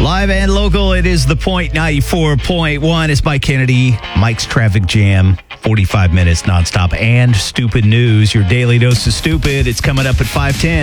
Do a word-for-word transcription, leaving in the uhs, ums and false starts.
Live and local, it is The Point ninety-four point one. It's Mike Kennedy, Mike's Traffic Jam, forty-five minutes nonstop, and stupid news. Your daily dose of stupid. It's coming up at five ten.